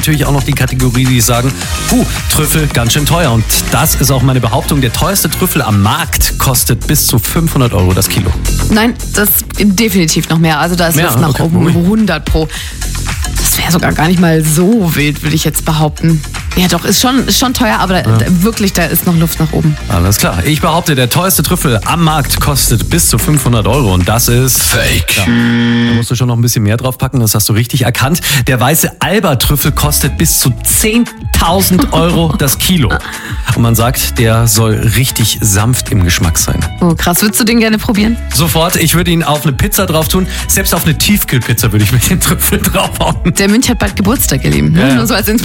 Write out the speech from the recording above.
natürlich auch noch die Kategorie, die sagen, Trüffel ganz schön teuer. Und das ist auch meine Behauptung. Der teuerste Trüffel am Markt kostet bis zu 500 € das Kilo. Nein, das ist definitiv noch mehr. Also da ist Luft nach oben, 100 Pro. Das wäre sogar gar nicht mal so wild, würde ich jetzt behaupten. Ja doch, ist schon teuer, aber wirklich, da ist noch Luft nach oben. Alles klar. Ich behaupte, der teuerste Trüffel am Markt kostet bis zu 500 € und das ist Fake. Ja. Da musst du schon noch ein bisschen mehr drauf packen, das hast du richtig erkannt. Der weiße Alba-Trüffel kostet bis zu 10.000 € das Kilo. Und man sagt, der soll richtig sanft im Geschmack sein. Oh krass, würdest du den gerne probieren? Sofort, ich würde ihn auf eine Pizza drauf tun. Selbst auf eine Tiefkühlpizza würde ich mit den Trüffel draufhauen. Der Mönch hat bald Geburtstag, ihr Lieben. Ja. Nur so als Inspiration.